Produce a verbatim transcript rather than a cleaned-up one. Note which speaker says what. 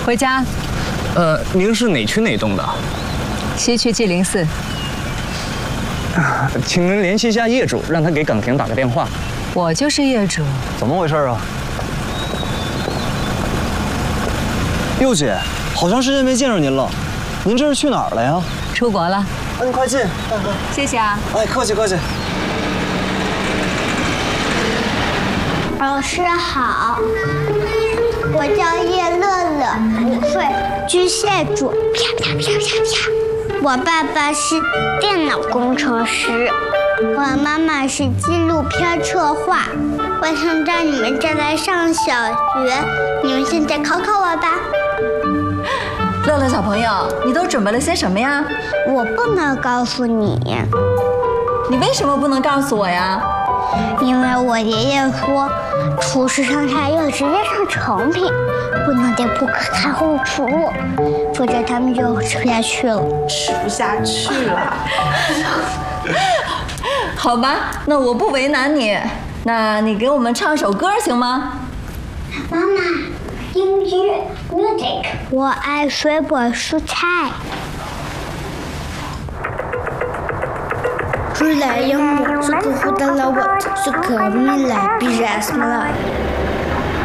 Speaker 1: 回家。
Speaker 2: 呃，您是哪区哪栋的？
Speaker 1: 西区 G 零四。
Speaker 2: 请您联系一下业主，让他给耿婷打个电话。
Speaker 1: 我就是业主。
Speaker 3: 怎么回事啊？佑姐，好长时间没见着您了，您这是去哪儿了呀？
Speaker 1: 出国了。啊，
Speaker 3: 你快进，大哥。
Speaker 1: 谢谢啊。
Speaker 3: 哎，客气客气。
Speaker 4: 老师好，我叫叶乐乐，五岁，巨蟹座。啪啪啪啪啪。我爸爸是电脑工程师，我妈妈是纪录片策划。我想在你们这来上小学，你们现在考考我吧。
Speaker 5: 乐乐小朋友，你都准备了些什么呀？
Speaker 4: 我不能告诉你。
Speaker 5: 你为什么不能告诉我呀？
Speaker 4: 因为我爷爷说，厨师上菜要直接上成品，不能在不可开后厨，否则他们就吃不下去了。
Speaker 6: 吃不下去了。
Speaker 5: 好吧，那我不为难你，那你给我们唱首歌行吗？
Speaker 4: 妈妈，英语 music。我爱水果蔬菜。
Speaker 7: Julia yang mu suka hutan laut, suka milai biras Malay.